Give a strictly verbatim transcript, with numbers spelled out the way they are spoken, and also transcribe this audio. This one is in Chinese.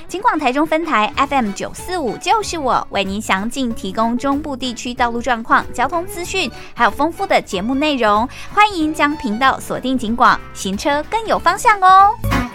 警广台中分台 F M 九四五就是我，为您详尽提供中部地区道路状况、交通资讯，还有丰富的节目内容。欢迎将频道锁定警广，行车更有方向哦。